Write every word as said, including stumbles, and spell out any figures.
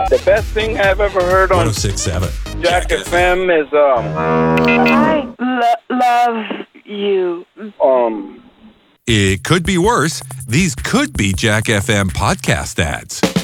The best thing I've ever heard on one oh six point seven. Jack F M is, um... I lo- love you. Um... It could be worse. These could be Jack F M podcast ads.